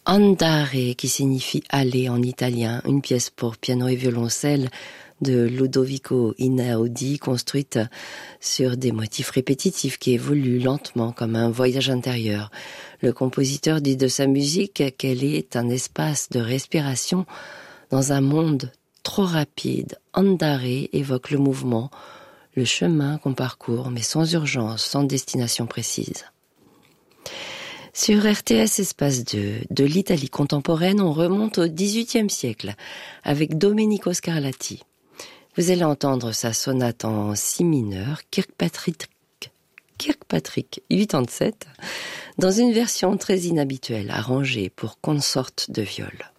Andare, qui signifie aller en italien, une pièce pour piano et violoncelle de Ludovico Einaudi, construite sur des motifs répétitifs qui évoluent lentement comme un voyage intérieur. Le compositeur dit de sa musique qu'elle est un espace de respiration dans un monde trop rapide. Andare évoque le mouvement, le chemin qu'on parcourt, mais sans urgence, sans destination précise. Sur RTS Espace 2, de l'Italie contemporaine, on remonte au XVIIIe siècle avec Domenico Scarlatti. Vous allez entendre sa sonate en si mineur, Kirkpatrick 87, dans une version très inhabituelle, arrangée pour consorte de viol.